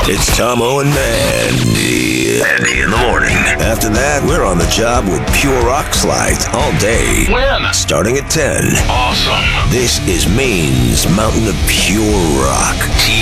It's Tomo and Mandy. Mandy in the morning. After that, we're on the job with Pure Rock Slides all day. When? Starting at 10. Awesome. This is Maine's Mountain of Pure Rock.